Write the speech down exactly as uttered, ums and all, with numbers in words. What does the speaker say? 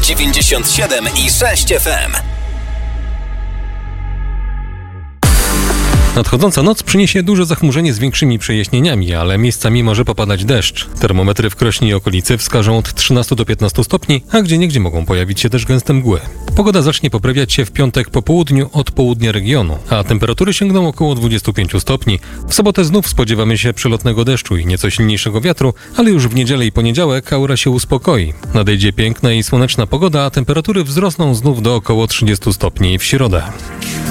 dziewięćdziesiąt siedem i sześć F M. Nadchodząca noc przyniesie duże zachmurzenie z większymi przejaśnieniami, ale miejscami może popadać deszcz. Termometry w Krośnie i okolicy wskażą od trzynastu do piętnastu stopni, a gdzieniegdzie mogą pojawić się też gęste mgły. Pogoda zacznie poprawiać się w piątek po południu od południa regionu, a temperatury sięgną około dwudziestu pięciu stopni. W sobotę znów spodziewamy się przelotnego deszczu i nieco silniejszego wiatru, ale już w niedzielę i poniedziałek aura się uspokoi. Nadejdzie piękna i słoneczna pogoda, a temperatury wzrosną znów do około trzydziestu stopni w środę.